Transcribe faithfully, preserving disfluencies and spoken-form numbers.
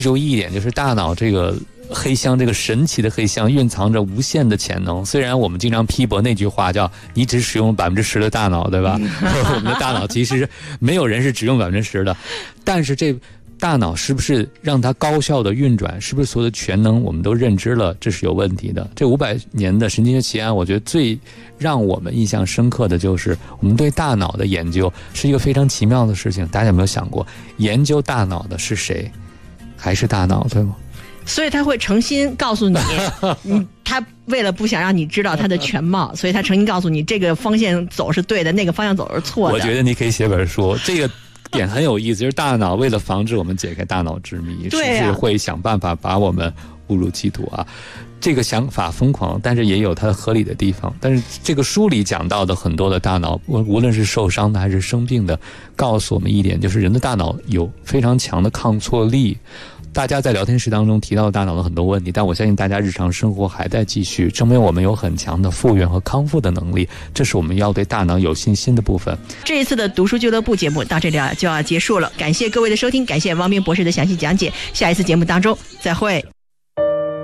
注意一点，就是大脑这个黑箱，这个神奇的黑箱蕴藏着无限的潜能。虽然我们经常批驳那句话叫你只使用百分之十的大脑，对吧？我们的大脑其实没有人是只用百分之十的，但是这大脑是不是让它高效的运转，是不是所有的全能我们都认知了，这是有问题的。这五百年的神经学奇案，我觉得最让我们印象深刻的就是我们对大脑的研究是一个非常奇妙的事情。大家有没有想过，研究大脑的是谁？还是大脑，对吗？ 所以他会诚心告诉你，嗯，他为了不想让你知道他的全貌，所以他诚心告诉你这个方向走是对的，那个方向走是错的。 我觉得你可以写本书，这个点很有意思，就是大脑为了防止我们解开大脑之谜， 对啊， 是不是会想办法把我们误入歧途啊？这个想法疯狂，但是也有它合理的地方。但是这个书里讲到的很多的大脑，无论是受伤的还是生病的，告诉我们一点，就是人的大脑有非常强的抗挫力。大家在聊天室当中提到大脑的很多问题，但我相信大家日常生活还在继续，证明我们有很强的复原和康复的能力，这是我们要对大脑有信心的部分。 这一次的读书俱乐部节目到这里就要结束了，感谢各位的收听，感谢汪斌博士的详细讲解，下一次节目当中再会。